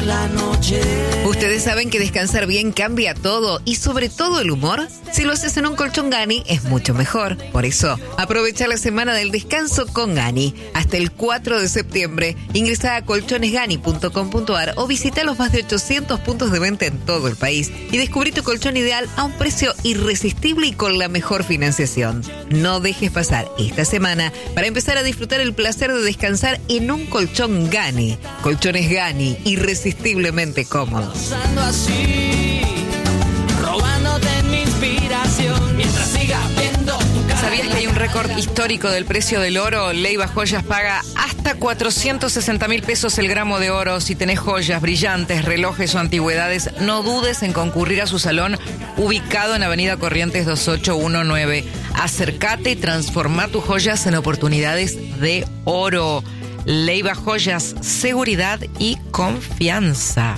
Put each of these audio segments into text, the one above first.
la noche. Ustedes saben que descansar bien cambia todo y sobre todo el humor. Si lo haces en un colchón Gani es mucho mejor. Por eso, aprovecha la semana del descanso con Gani. Hasta el 4 de septiembre, ingresa a colchonesgani.com.ar o visita los más de 800 puntos de venta en todo el país y descubrí tu colchón ideal a un precio irresistible y con la mejor financiación. No dejes pasar esta semana para empezar a disfrutar el placer de descansar en un colchón Gani. Colchones Gani, irresistiblemente cómodos. Así, robándote mi inspiración mientras siga viendo tu cara. ¿Sabías que hay un récord histórico del precio del oro? Leiva Joyas paga hasta 460.000 pesos el gramo de oro. Si tenés joyas, brillantes, relojes o antigüedades, no dudes en concurrir a su salón ubicado en Avenida Corrientes 2819. Acércate y transforma tus joyas en oportunidades de oro. Leiva Joyas, seguridad y confianza.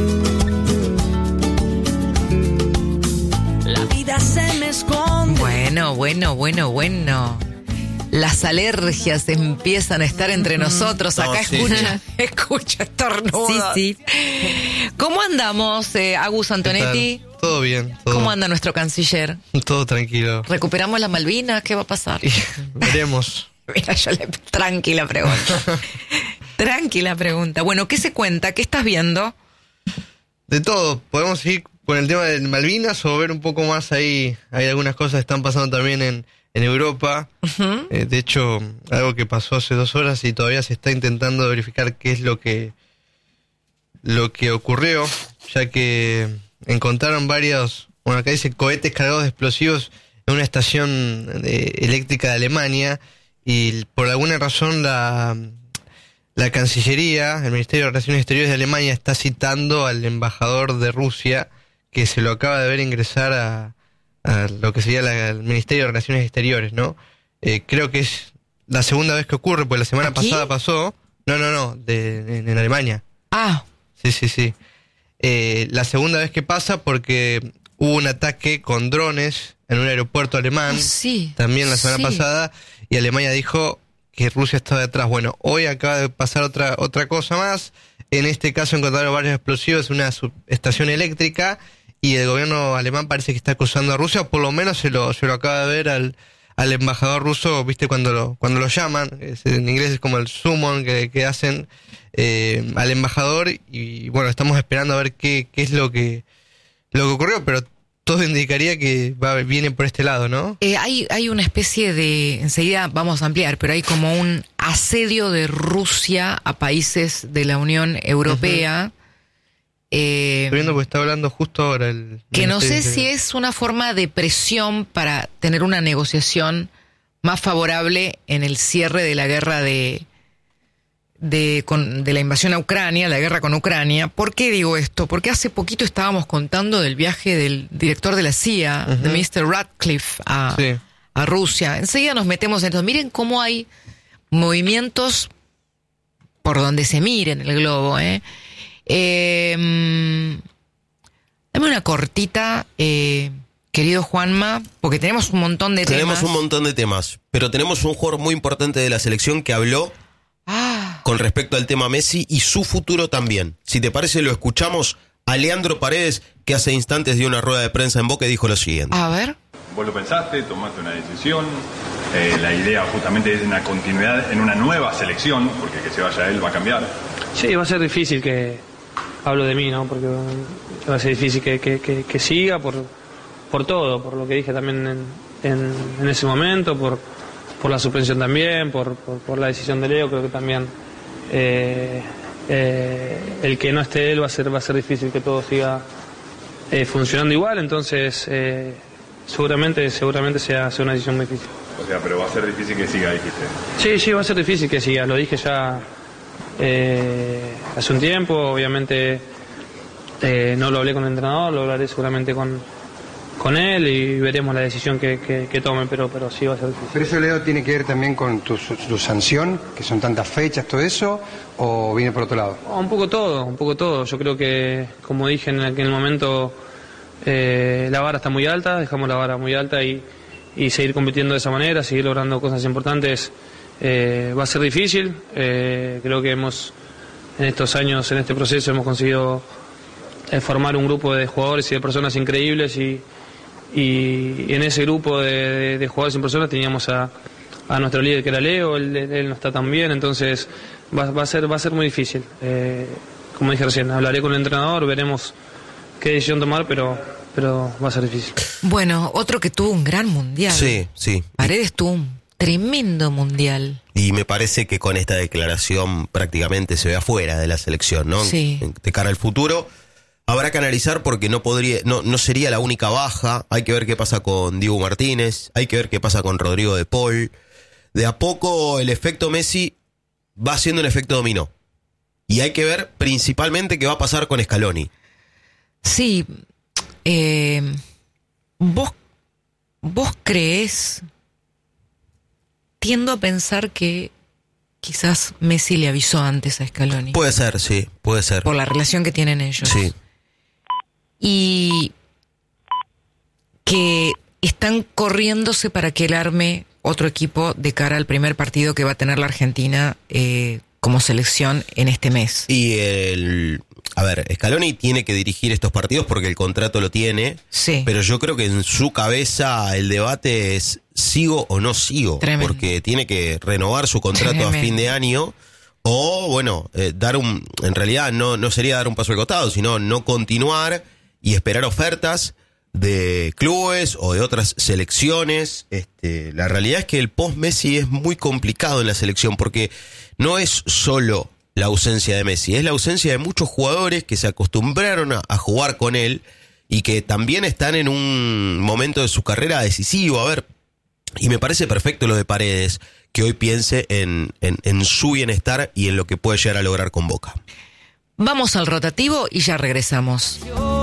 La vida se me esconde. Bueno. Las alergias empiezan a estar entre nosotros. Acá escucha estornudos. Sí. ¿Cómo andamos, Agus Antonetti? Todo bien. ¿Cómo anda nuestro canciller? Todo tranquilo. ¿Recuperamos las Malvinas? ¿Qué va a pasar? Veremos. Mira, tranquila pregunta. Bueno, ¿qué se cuenta? ¿Qué estás viendo? De todo. Podemos ir con el tema de Malvinas o ver un poco más ahí. Hay algunas cosas que están pasando también en Europa. Uh-huh. De hecho, algo que pasó hace 2 horas y todavía se está intentando verificar qué es lo que ocurrió, ya que encontraron varios, acá dice cohetes cargados de explosivos en una estación eléctrica de Alemania, y por alguna razón la Cancillería, el Ministerio de Relaciones Exteriores de Alemania, está citando al embajador de Rusia, que se lo acaba de ver ingresar a lo que sería el Ministerio de Relaciones Exteriores, ¿no? Creo que es la segunda vez que ocurre, porque la semana pasada pasó. No, en Alemania. Ah. Sí. La segunda vez que pasa porque hubo un ataque con drones en un aeropuerto alemán. Sí. También la semana pasada, y Alemania dijo que Rusia estaba detrás. Bueno, hoy acaba de pasar otra cosa más. En este caso encontraron varios explosivos en una subestación eléctrica, y el gobierno alemán parece que está acusando a Rusia, o por lo menos se lo acaba de ver al embajador ruso, viste, cuando lo llaman, en inglés es como el summon que hacen al embajador, y bueno, estamos esperando a ver qué es lo que ocurrió, pero todo indicaría que viene por este lado, ¿no? Hay una especie de, enseguida vamos a ampliar, pero hay como un asedio de Rusia a países de la Unión Europea. Uh-huh. Estoy viendo porque está hablando justo ahora que no sé si es una forma de presión para tener una negociación más favorable en el cierre de la guerra de la invasión a Ucrania, la guerra con Ucrania. ¿Por qué digo esto? Porque hace poquito estábamos contando del viaje del director de la CIA, uh-huh, de Mr. Radcliffe, a Rusia. Enseguida nos metemos en esto. Miren cómo hay movimientos por donde se mire en el globo, Dame una cortita, querido Juanma, porque tenemos un montón de temas. Tenemos un montón de temas, pero tenemos un jugador muy importante de la selección que habló con respecto al tema Messi y su futuro también. Si te parece, lo escuchamos a Leandro Paredes, que hace instantes dio una rueda de prensa en Boca y dijo lo siguiente. A ver. Vos lo pensaste, tomaste una decisión. La idea justamente es una continuidad en una nueva selección, porque que se vaya él va a cambiar. Sí, va a ser difícil que... Hablo de mí, ¿no? Porque va a ser difícil que siga por todo, por lo que dije también en ese momento, por la suspensión también, por la decisión de Leo. Creo que también el que no esté él va a ser difícil que todo siga funcionando igual. Entonces seguramente sea una decisión muy difícil. O sea, pero va a ser difícil que siga, dijiste. Sí, va a ser difícil que siga, lo dije ya hace un tiempo. Obviamente no lo hablé con el entrenador, lo hablaré seguramente con él y veremos la decisión que tome, pero sí va a ser difícil. ¿Pero eso, Leo, tiene que ver también con tu sanción, que son tantas fechas, todo eso, o viene por otro lado? Un poco todo. Yo creo que, como dije en aquel momento, la vara está muy alta, dejamos la vara muy alta y seguir compitiendo de esa manera, seguir logrando cosas importantes va a ser difícil. Creo que hemos estos años, en este proceso, hemos conseguido formar un grupo de jugadores y de personas increíbles y en ese grupo de jugadores y personas teníamos a nuestro líder, que era Leo. Él no está tan bien, entonces va a ser muy difícil. Como dije recién, hablaré con el entrenador, veremos qué decisión tomar, pero va a ser difícil. Bueno, otro que tuvo un gran mundial. Sí. Paredes tuvo un tremendo mundial. Y me parece que con esta declaración prácticamente se ve afuera de la selección, ¿no? Sí. De cara al futuro. Habrá que analizar porque no sería la única baja. Hay que ver qué pasa con Diego Martínez. Hay que ver qué pasa con Rodrigo de Paul. De a poco el efecto Messi va siendo un efecto dominó. Y hay que ver principalmente qué va a pasar con Scaloni. Sí. ¿Vos creés? Tiendo a pensar que quizás Messi le avisó antes a Scaloni. Puede ser, sí, puede ser. Por la relación que tienen ellos. Sí. Y que están corriéndose para que él arme otro equipo de cara al primer partido que va a tener la Argentina como selección en este mes. Y Scaloni tiene que dirigir estos partidos porque el contrato lo tiene. Sí. Pero yo creo que en su cabeza el debate es sigo o no sigo. Tremendo. Porque tiene que renovar su contrato Tremendo. a fin de año. O, bueno, en realidad no sería dar un paso al costado, sino no continuar y esperar ofertas de clubes o de otras selecciones. La realidad es que el post-Messi es muy complicado en la selección porque no es solo la ausencia de Messi, es la ausencia de muchos jugadores que se acostumbraron a jugar con él y que también están en un momento de su carrera decisivo. Y me parece perfecto lo de Paredes, que hoy piense en su bienestar y en lo que puede llegar a lograr con Boca. Vamos al rotativo y ya regresamos.